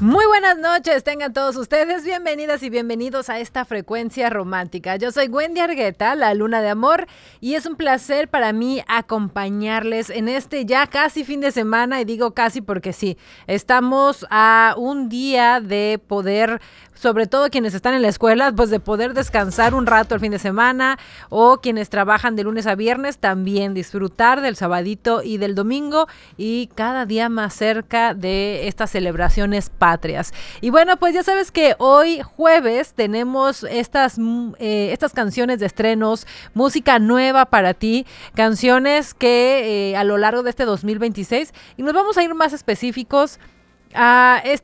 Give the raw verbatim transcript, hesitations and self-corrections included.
Muy buenas noches, tengan todos ustedes bienvenidas y bienvenidos a esta frecuencia romántica. Yo soy Wendy Argueta, la luna de amor, y es un placer para mí acompañarles en este ya casi fin de semana, y digo casi porque sí, estamos a un día de poder, sobre todo quienes están en la escuela, pues de poder descansar un rato el fin de semana, o quienes trabajan de lunes a viernes, también disfrutar del sabadito y del domingo, y cada día más cerca de estas celebraciones patrias. Y bueno, pues ya sabes que hoy jueves tenemos estas, eh, estas canciones de estrenos, música nueva para ti, canciones que eh, a lo largo de este dos mil veintiséis, y nos vamos a ir más específicos a este